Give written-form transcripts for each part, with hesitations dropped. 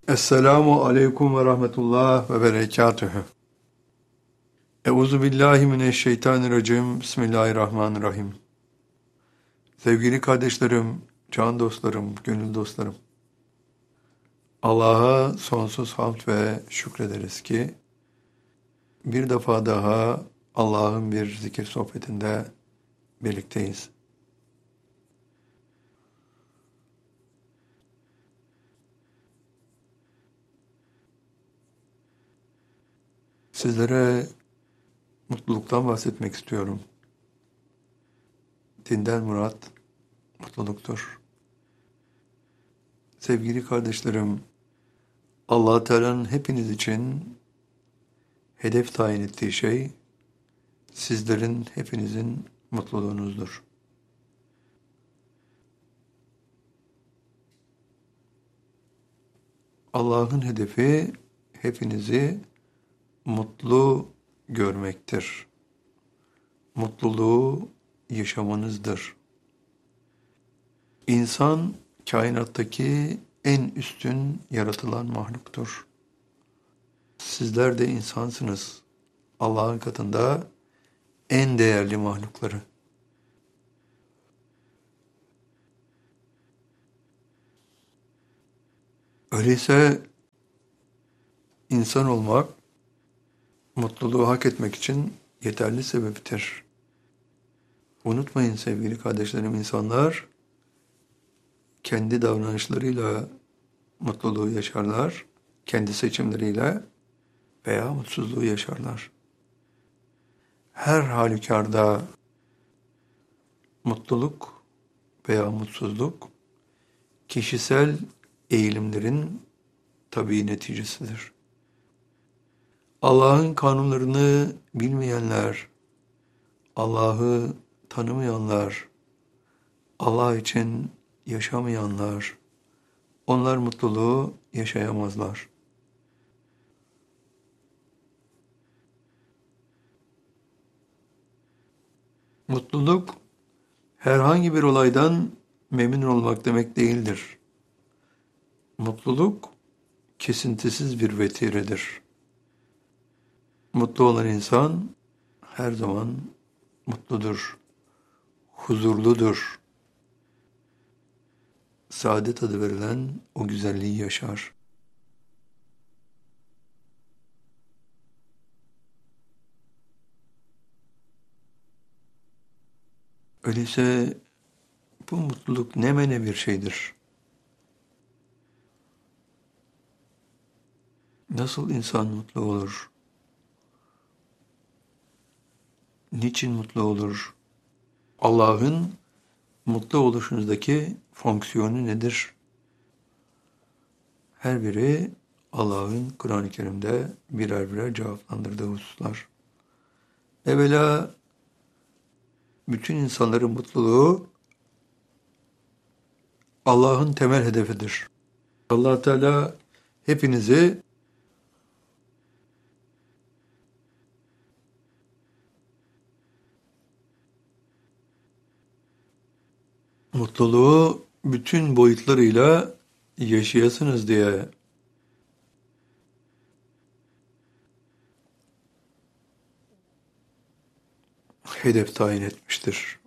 Esselamu aleyküm ve rahmetullah ve berekatühü. Euzu billahi mineşşeytanirracim. Bismillahirrahmanirrahim. Sevgili kardeşlerim, can dostlarım, gönül dostlarım. Allah'a sonsuz hamd ve şükrederiz ki bir defa daha Allah'ın bir zikir sohbetinde birlikteyiz. Sizlere mutluluktan bahsetmek istiyorum. Dinden murat mutluluktur. Sevgili kardeşlerim, Allah Teala'nın hepiniz için hedef tayin ettiği şey sizlerin hepinizin mutluluğunuzdur. Allah'ın hedefi hepinizi mutlu görmektir. Mutluluğu yaşamanızdır. İnsan kainattaki en üstün yaratılan mahluktur. Sizler de insansınız. Allah'ın katında en değerli mahlukları. Öyleyse insan olmak, mutluluğu hak etmek için yeterli sebeptir. Unutmayın sevgili kardeşlerim, insanlar kendi davranışlarıyla mutluluğu yaşarlar, kendi seçimleriyle veya mutsuzluğu yaşarlar. Her halükarda mutluluk veya mutsuzluk kişisel eğilimlerin tabii neticesidir. Allah'ın kanunlarını bilmeyenler, Allah'ı tanımayanlar, Allah için yaşamayanlar, onlar mutluluğu yaşayamazlar. Mutluluk herhangi bir olaydan memnun olmak demek değildir. Mutluluk kesintisiz bir vetiredir. Mutlu olan insan her zaman mutludur, huzurludur. Saadet adı verilen o güzelliği yaşar. Öyleyse bu mutluluk ne mene bir şeydir. Nasıl insan mutlu olur? Niçin mutlu olur? Allah'ın mutlu oluşunuzdaki fonksiyonu nedir? Her biri Allah'ın Kur'an-ı Kerim'de birer birer cevaplandırdığı hususlar. Evvela bütün insanların mutluluğu Allah'ın temel hedefidir. Allah Teala hepinizi mutluluğu bütün boyutlarıyla yaşayasınız diye hedef tayin etmiştir.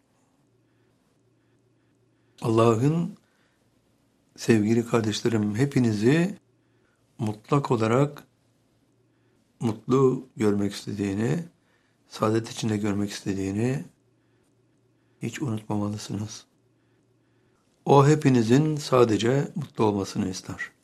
Allah'ın sevgili kardeşlerim hepinizi mutlak olarak mutlu görmek istediğini, saadet içinde görmek istediğini hiç unutmamalısınız. O hepinizin sadece mutlu olmasını ister.